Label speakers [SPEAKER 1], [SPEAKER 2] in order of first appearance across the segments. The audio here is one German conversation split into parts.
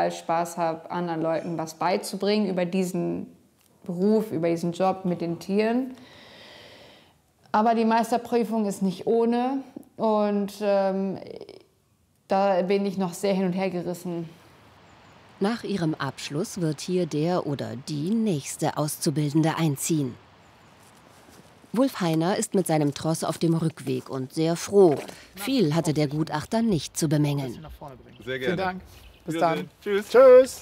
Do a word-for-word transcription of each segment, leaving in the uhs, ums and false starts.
[SPEAKER 1] total Spaß habe, anderen Leuten was beizubringen über diesen Beruf, über diesen Job mit den Tieren. Aber die Meisterprüfung ist nicht ohne und ähm, da bin ich noch sehr hin und her gerissen.
[SPEAKER 2] Nach ihrem Abschluss wird hier der oder die nächste Auszubildende einziehen. Wulf Heiner ist mit seinem Tross auf dem Rückweg und sehr froh. Viel hatte der Gutachter nicht zu bemängeln.
[SPEAKER 3] Sehr gerne.
[SPEAKER 4] Vielen Dank. Bis dann.
[SPEAKER 3] Tschüss.
[SPEAKER 4] Tschüss.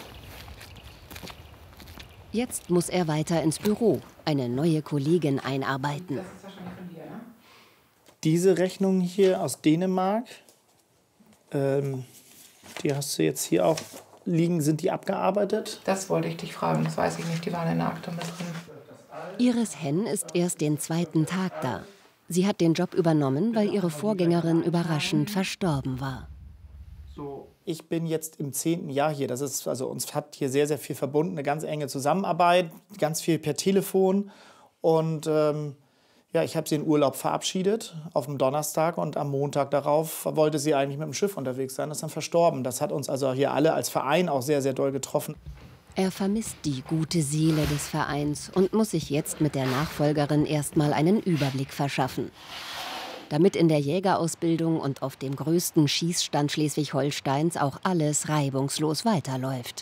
[SPEAKER 2] Jetzt muss er weiter ins Büro, eine neue Kollegin einarbeiten.
[SPEAKER 1] Das ist wahrscheinlich von dir, ne?
[SPEAKER 4] Diese Rechnung hier aus Dänemark, ähm, die hast du jetzt hier auch liegen. Sind die abgearbeitet?
[SPEAKER 1] Das wollte ich dich fragen, das weiß ich nicht, die waren in der Akte mit drin.
[SPEAKER 2] Iris Henn ist erst den zweiten Tag da. Sie hat den Job übernommen, weil ihre Vorgängerin überraschend verstorben war.
[SPEAKER 4] Ich bin jetzt im zehnten Jahr hier. Das ist, also uns hat hier sehr, sehr viel verbunden, eine ganz enge Zusammenarbeit, ganz viel per Telefon. Und ähm, ja, ich habe sie in Urlaub verabschiedet auf dem Donnerstag und am Montag darauf wollte sie eigentlich mit dem Schiff unterwegs sein, ist dann verstorben. Das hat uns also hier alle als Verein auch sehr, sehr doll getroffen.
[SPEAKER 2] Er vermisst die gute Seele des Vereins und muss sich jetzt mit der Nachfolgerin erstmal einen Überblick verschaffen. Damit in der Jägerausbildung und auf dem größten Schießstand Schleswig-Holsteins auch alles reibungslos weiterläuft.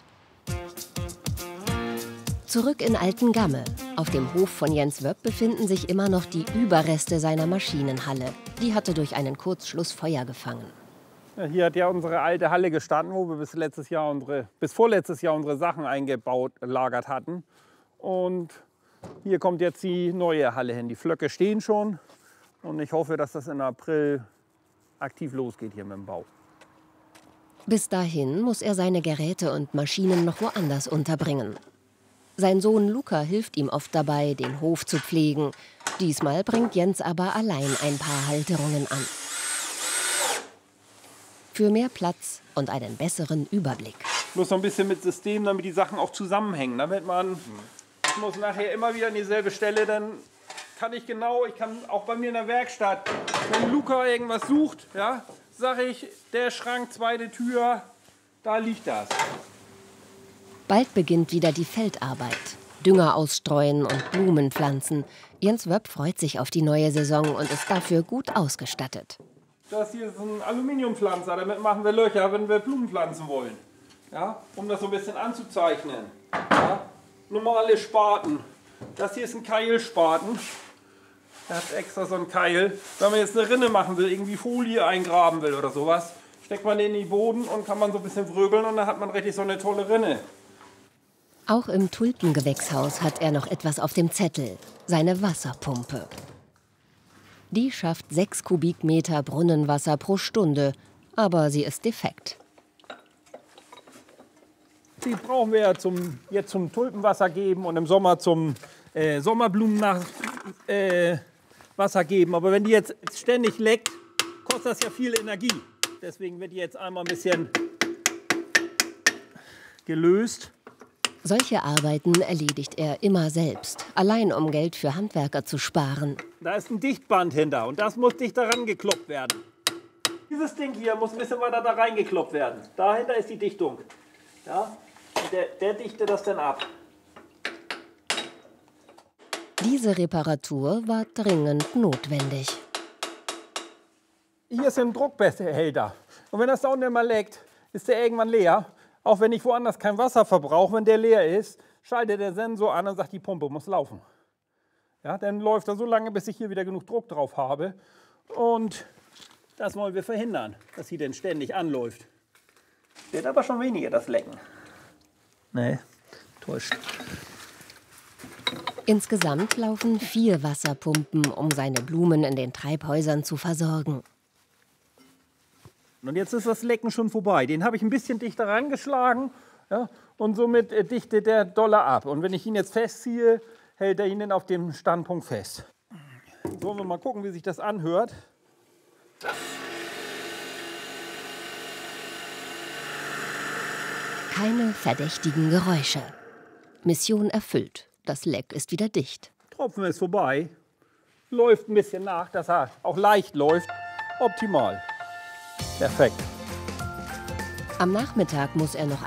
[SPEAKER 2] Zurück in Altengamme. Auf dem Hof von Jens Wöpp befinden sich immer noch die Überreste seiner Maschinenhalle. Die hatte durch einen Kurzschluss Feuer gefangen.
[SPEAKER 5] Ja, hier hat ja unsere alte Halle gestanden, wo wir bis, letztes Jahr unsere, bis vorletztes Jahr unsere Sachen eingebaut, gelagert hatten. Und hier kommt jetzt die neue Halle hin. Die Flöcke stehen schon. Und ich hoffe, dass das im April aktiv losgeht hier mit dem Bau.
[SPEAKER 2] Bis dahin muss er seine Geräte und Maschinen noch woanders unterbringen. Sein Sohn Luca hilft ihm oft dabei, den Hof zu pflegen. Diesmal bringt Jens aber allein ein paar Halterungen an. Für mehr Platz und einen besseren Überblick.
[SPEAKER 5] Bloß noch ein bisschen mit System, damit die Sachen auch zusammenhängen. Damit man, ich muss nachher immer wieder an dieselbe Stelle, dann kann ich genau, ich kann auch bei mir in der Werkstatt, wenn Luca irgendwas sucht, ja, sage ich, der Schrank, zweite Tür, da liegt das.
[SPEAKER 2] Bald beginnt wieder die Feldarbeit. Dünger ausstreuen und Blumen pflanzen. Jens Wöpp freut sich auf die neue Saison und ist dafür gut ausgestattet.
[SPEAKER 5] Das hier ist ein Aluminiumpflanzer, damit machen wir Löcher, wenn wir Blumen pflanzen wollen. Ja, um das so ein bisschen anzuzeichnen. Ja, normale Spaten. Das hier ist ein Keilspaten. Er hat extra so einen Keil. Wenn man jetzt eine Rinne machen will, irgendwie Folie eingraben will oder sowas, steckt man den in den Boden und kann man so ein bisschen wirbeln und dann hat man richtig so eine tolle Rinne.
[SPEAKER 2] Auch im Tulpengewächshaus hat er noch etwas auf dem Zettel. Seine Wasserpumpe. Die schafft sechs Kubikmeter Brunnenwasser pro Stunde, aber sie ist defekt.
[SPEAKER 5] Die brauchen wir ja zum, jetzt zum Tulpenwasser geben und im Sommer zum äh, Sommerblumen nach, äh, Wasser geben. Aber wenn die jetzt ständig leckt, kostet das ja viel Energie. Deswegen wird die jetzt einmal ein bisschen gelöst.
[SPEAKER 2] Solche Arbeiten erledigt er immer selbst, allein um Geld für Handwerker zu sparen.
[SPEAKER 5] Da ist ein Dichtband hinter und das muss dicht daran gekloppt werden. Dieses Ding hier muss ein bisschen weiter da reingekloppt werden. Dahinter ist die Dichtung. Ja? Und der, der dichtet das dann ab.
[SPEAKER 2] Diese Reparatur war dringend notwendig.
[SPEAKER 5] Hier ist ein Druckbehälter. Und wenn das da unten mal leckt, ist der irgendwann leer. Auch wenn ich woanders kein Wasser verbrauche, wenn der leer ist, schaltet der Sensor an und sagt, die Pumpe muss laufen. Ja, dann läuft er so lange, bis ich hier wieder genug Druck drauf habe. Und das wollen wir verhindern, dass sie denn ständig anläuft. Wird aber schon weniger, das Lecken. Nee, täuscht.
[SPEAKER 2] Insgesamt laufen vier Wasserpumpen, um seine Blumen in den Treibhäusern zu versorgen.
[SPEAKER 5] Und jetzt ist das Lecken schon vorbei. Den habe ich ein bisschen dichter rangeschlagen, ja, und somit äh, dichtet der doller ab. Und wenn ich ihn jetzt festziehe, hält er ihn dann auf dem Standpunkt fest. Sollen wir mal gucken, wie sich das anhört.
[SPEAKER 2] Keine verdächtigen Geräusche. Mission erfüllt. Das Leck ist wieder dicht.
[SPEAKER 5] Tropfen ist vorbei. Läuft ein bisschen nach, dass er auch leicht läuft. Optimal. Perfekt.
[SPEAKER 2] Am Nachmittag muss er noch